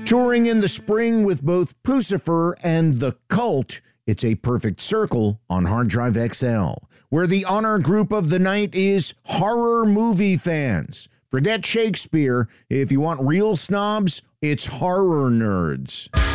Touring in the spring with both Puscifer and The Cult, it's a perfect circle on Hard Drive XL, where the honor group of the night is horror movie fans. Forget Shakespeare. If you want real snobs, it's horror nerds.